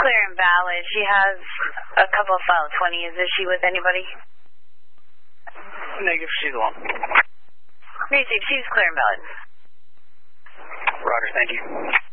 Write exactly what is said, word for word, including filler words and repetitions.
clear and valid. She has a couple of file twenties. Is she with anybody? Negative, she's alone. Receive, she's clear and valid. Roger, thank you.